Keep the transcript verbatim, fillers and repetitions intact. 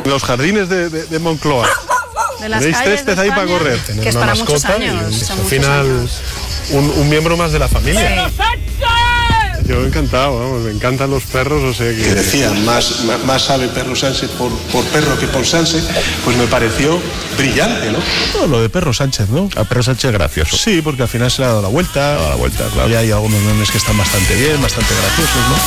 Los jardines de, de, de Moncloa. De las Tenéis calles césped de ahí España, para correr. que es una para muchos mascota años. y son al muchos final años. un, un miembro más de la familia. Sí. Yo encantado, vamos, me encantan los perros, o sea que... que decía, más, más, más sabe Perro Sánchez por, por perro que por Sánchez, pues me pareció brillante, ¿no? Todo lo de Perro Sánchez, ¿no? A Perro Sánchez gracioso. Sí, porque al final se le ha dado la vuelta. A la vuelta, claro. Y hay algunos memes que están bastante bien, bastante graciosos, ¿no?